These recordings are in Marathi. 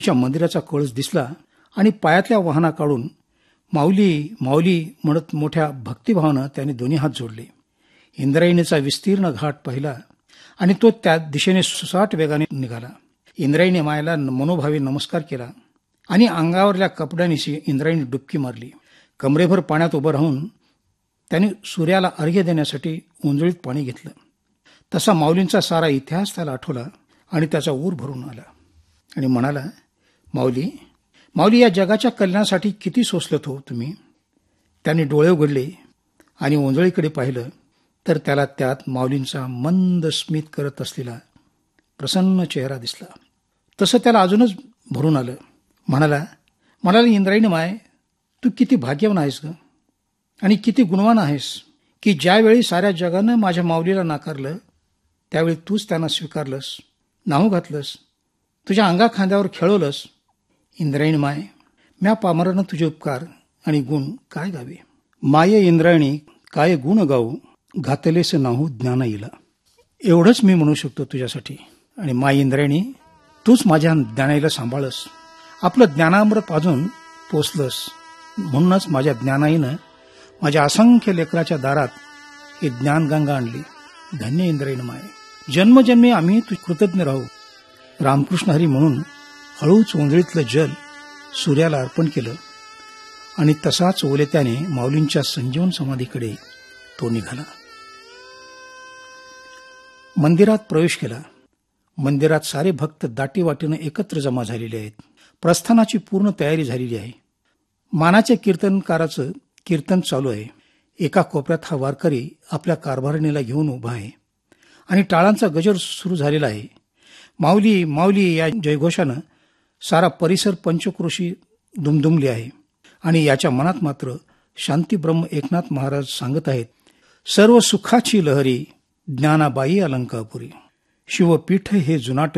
मंदिराचा कळस दिसला आणि पायातल्या वाहना काढून माऊली माऊली म्हणत मोठ्या भक्तिभावानं त्याने दोन्ही हात जोडले. इंद्रायणीचा विस्तीर्ण घाट पाहिला आणि तो त्या दिशेने सुसाट वेगाने निघाला. इंद्रायणी मायेला मनोभावे नमस्कार केला आणि अंगावरल्या कपड्यानिशी इंद्रायणी डुबकी मारली. कमरेभर पाण्यात उभं राहून त्याने सूर्याला अर्घ्य देण्यासाठी उंजळीत पाणी घेतलं. तसा माऊलींचा सारा इतिहास त्याला आठवला आणि त्याचा ऊर भरून आला आणि म्हणाला, माऊली माऊली, या जगाच्या कल्याणासाठी किती सोसलत हो तुम्ही. त्याने डोळे उघडले आणि ओंजळीकडे पाहिलं तर त्याला त्यात माऊलींचा मंद स्मित करत असलेला प्रसन्न चेहरा दिसला. तसं त्याला अजूनच भरून आलं. म्हणाला, इंद्रायणी माय, तू किती भाग्यवान आहेस ग आणि किती गुणवान आहेस की ज्यावेळी साऱ्या जगानं माझ्या माऊलीला नाकारलं त्यावेळी तूच त्यांना स्वीकारलंस, नाव घातलंस, तुझ्या अंगा खांद्यावर खेळवलंस. इंद्रायणी माय, म्या पामरानं तुझे उपकार आणि गुण काय गावे. माये इंद्रायणी काय गुण गाऊ, घातलेस नाहू ज्ञान येला. एवढंच मी म्हणू शकतो तुझ्यासाठी. आणि माय इंद्रायणी, तूच माझ्या ज्ञानाईला सांभाळस, आपलं ज्ञानामृत पाजून पोचलंस. म्हणूनच माझ्या ज्ञानाईनं माझ्या असंख्य लेकराच्या दारात ही ज्ञानगंगा आणली. धन्य इंद्रायणी माय, जन्मजन्मी आम्ही तू कृतज्ञ राहू. रामकृष्ण हरी म्हणून हळूच ओंजळीतलं जल सूर्याला अर्पण केलं आणि तसाच ओलेत्याने माऊलींच्या संजीवन समाधीकडे तो निघाला. मंदिरात प्रवेश केला. मंदिरात सारे भक्त दाटीवाटीनं एकत्र जमा झालेले आहेत. प्रस्थानाची पूर्ण तयारी झालेली आहे. मानाच्या कीर्तनकाराचं कीर्तन चालू आहे. एका कोपऱ्यात हा वारकरी आपल्या कारभारणीला घेऊन उभा आहे आणि टाळांचा गजर सुरू झालेला आहे. माऊली माऊली या जयघोषानं सारा परिसर पंचक्रोशी दुमदुमली आहे आणि याच्या मनात मात्र शांतीब्रह्म एकनाथ महाराज सांगत आहेत, सर्व सुखाची लहरी ज्ञानाबाई अलंकापुरी. शिवपीठ हे जुनाट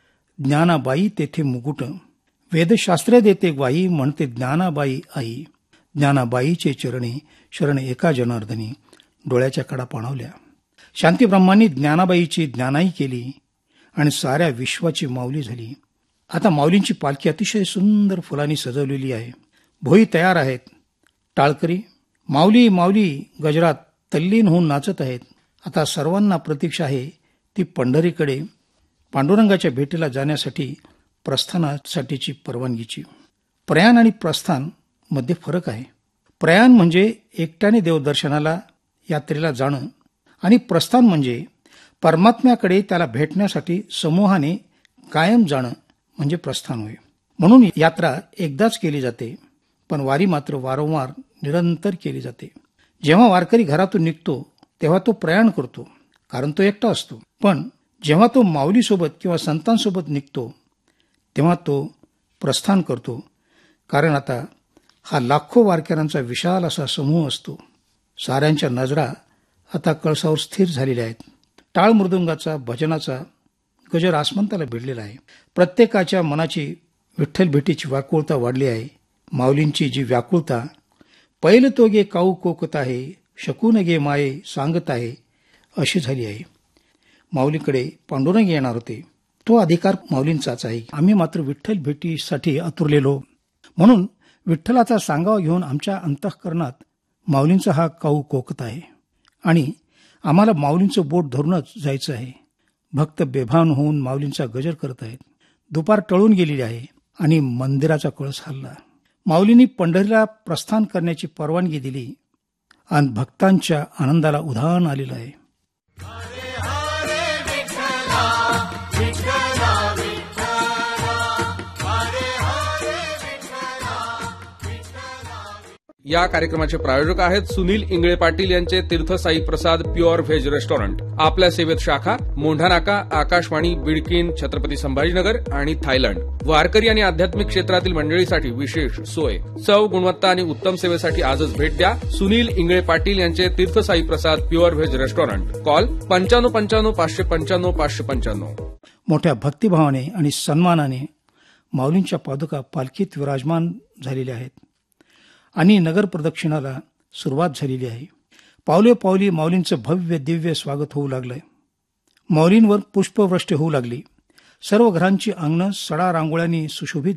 ज्ञानाबाई तेथे मुकुट. वेदशास्त्रे देते ग्वाही म्हणते ज्ञानाबाई आई. ज्ञानाबाईचे चरणी शरण एका जनार्दनी. डोळ्याच्या कडा पाणावल्या. शांतीब्रह्मांनी ज्ञानाबाईची ज्ञानाई केली आणि साऱ्या विश्वाची माऊली झाली. आता माऊलींची पालखी अतिशय सुंदर फुलांनी सजवलेली आहे. भोई तयार आहेत. टाळकरी माऊली माऊली गजरात तल्लीन होऊन नाचत आहेत. आता सर्वांना प्रतीक्षा आहे ती पंढरीकडे पांडुरंगाच्या भेटीला जाण्यासाठी प्रस्थानासाठीची परवानगीची. प्रयाण आणि प्रस्थान मध्ये फरक आहे. प्रयाण म्हणजे एकट्याने देवदर्शनाला यात्रेला जाणं आणि प्रस्थान म्हणजे परमात्म्याकडे त्याला भेटण्यासाठी समूहाने कायम जाणं म्हणजे प्रस्थान होय. म्हणून यात्रा एकदाच केली जाते, पण वारी मात्र वारंवार निरंतर केली जाते. जेव्हा वारकरी घरातून निघतो तेव्हा तो प्रयाण करतो, कारण तो एकटा असतो. पण जेव्हा तो माऊलीसोबत किंवा संतांसोबत निघतो तेव्हा तो प्रस्थान करतो, कारण आता हा लाखो वारकऱ्यांचा विशाल असा समूह असतो. साऱ्यांच्या नजरा आता कळसावर स्थिर झालेल्या आहेत. टाळ मृदुंगाचा भजनाचा गजर आसमंताला भिडलेला आहे. प्रत्येकाच्या मनाची विठ्ठल भेटीची व्याकुळता वाढली आहे. माऊलींची जी व्याकुळता पैल तो गे काऊ कोकत आहे, शकून गे माये सांगत आहे, अशी झाली आहे. माऊलीकडे पांडुरंग येणार होते, तो अधिकार माऊलींचाच आहे. आम्ही मात्र विठ्ठल भेटीसाठी आतुरलेलो. म्हणून विठ्ठलाचा सांगावा घेऊन आमच्या अंतःकरणात माऊलींचा हा काऊ कोकत आहे आणि आम्हाला माऊलींचं बोट धरूनच जायचं आहे. भक्त बेभान होऊन माऊलींचा गजर करत आहेत. दुपार टळून गेलेली आहे आणि मंदिराचा कळस हलला. माऊलींनी पंढरीला प्रस्थान करण्याची परवानगी दिली आणि भक्तांच्या आनंदाला उधाण आलेलं आहे. या कार्यक्रमाचे प्रायोजक आहेत सुनील इंगळे पाटील यांचे तीर्थसाई प्रसाद प्युअर व्हेज रेस्टॉरंट. आपल्या सेवेत शाखा मोंढानाका, आकाशवाणी, बिडकीन, छत्रपती संभाजीनगर आणि थायलंड. वारकरी आणि आध्यात्मिक क्षेत्रातील मंडळीसाठी विशेष सोय. चव, गुणवत्ता आणि उत्तम सेवेसाठी आजच भेट द्या. सुनील इंगळे पाटील यांचे तीर्थसाई प्रसाद प्युअर व्हेज रेस्टॉरंट. कॉल 9555 595 595. मोठ्या भक्तिभावाने आणि सन्मानाने माऊलींच्या पादुका पालखीत विराजमान झालेल्या आहेत आणि नगर प्रदक्षिणाला सुरुवात झालेली आहे. पावले पावली माऊलींचं भव्य दिव्य स्वागत होऊ लागलंय. माऊलींवर पुष्पवृष्टी होऊ लागली. सर्व घरांची अंगणं सडा रांगोळ्यांनी सुशोभित